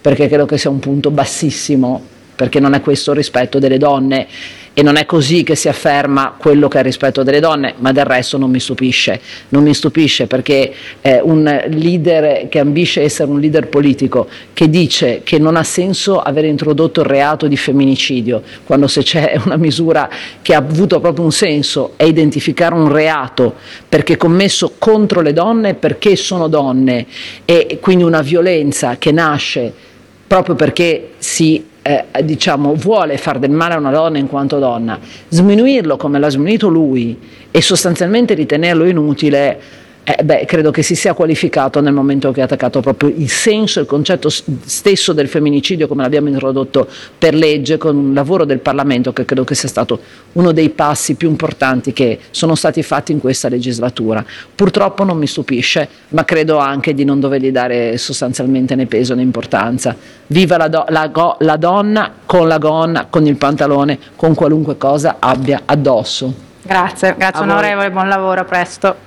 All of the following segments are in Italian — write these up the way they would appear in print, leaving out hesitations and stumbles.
perché credo che sia un punto bassissimo, perché non è questo il rispetto delle donne e non è così che si afferma quello che è il rispetto delle donne, ma del resto non mi stupisce perché un leader che ambisce essere un leader politico, che dice che non ha senso aver introdotto il reato di femminicidio, quando se c'è una misura che ha avuto proprio un senso è identificare un reato perché commesso contro le donne, perché sono donne, e quindi una violenza che nasce proprio perché si vuole far del male a una donna in quanto donna, sminuirlo come l'ha sminuito lui e sostanzialmente ritenerlo inutile, credo che si sia qualificato nel momento che ha attaccato proprio il senso e il concetto stesso del femminicidio come l'abbiamo introdotto per legge, con un lavoro del Parlamento che credo che sia stato uno dei passi più importanti che sono stati fatti in questa legislatura. Purtroppo non mi stupisce, ma credo anche di non dovergli dare sostanzialmente né peso né importanza. Viva la donna con la gonna, con il pantalone, con qualunque cosa abbia addosso. Grazie onorevole, buon lavoro, a presto.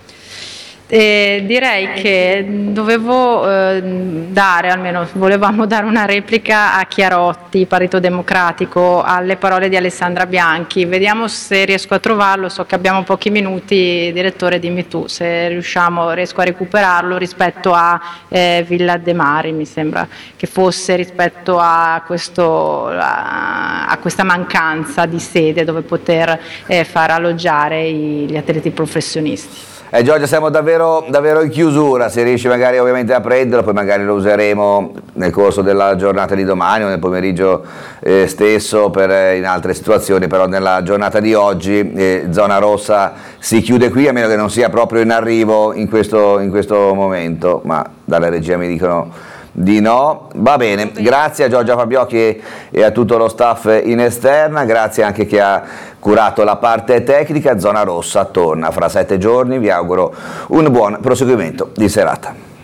Direi che volevamo dare una replica a Chiarotti, Partito Democratico, alle parole di Alessandra Bianchi. Vediamo se riesco a trovarlo, so che abbiamo pochi minuti, direttore, dimmi tu se riesco a recuperarlo rispetto a Villa de Mari, mi sembra che fosse rispetto a questa mancanza di sede dove poter far alloggiare gli atleti professionisti. Giorgia, siamo davvero in chiusura, se riesci magari ovviamente a prenderlo, poi magari lo useremo nel corso della giornata di domani o nel pomeriggio stesso in altre situazioni, però nella giornata di oggi zona rossa si chiude qui, a meno che non sia proprio in arrivo in questo momento, ma dalle regie mi dicono di no. Va bene, grazie a Giorgia Fabiocchi e a tutto lo staff in esterna, grazie anche chi ha curato la parte tecnica. Zona rossa torna fra 7 giorni, vi auguro un buon proseguimento di serata.